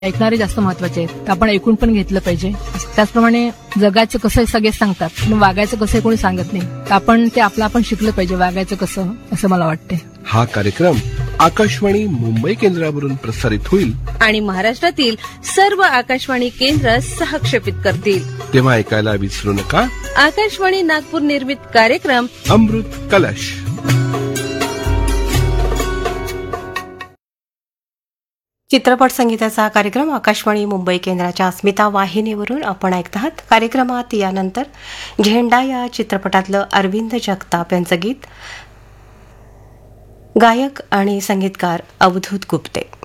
ऐकणारे जास्त महत्वाचे आहेत. आपण ऐकून पण घेतलं पाहिजे. त्याचप्रमाणे जगाचं कसं सगळे सांगतात, पण वागायचं कसं कोणी सांगत नाही. तर आपण ते आपलं आपण शिकलं पाहिजे वागायचं कसं, असं मला वाटते. हा कार्यक्रम आकाशवाणी मुंबई केंद्रावरून प्रसारित होईल आणि महाराष्ट्रातील सर्व आकाशवाणी केंद्र सहक्षेपित करतील. तेव्हा ऐकायला विसरू नका आकाशवाणी नागपूर निर्मित कार्यक्रम अमृत कलश. चित्रपट संगीताचा कार्यक्रम आकाशवाणी मुंबई केंद्राच्या अस्मिता वाहिनीवरून आपण ऐकत आहात. कार्यक्रमात यानंतर झेंडा या चित्रपटातलं अरविंद जगताप यांचं गीत, गायक आणि संगीतकार अवधूत गुप्ते.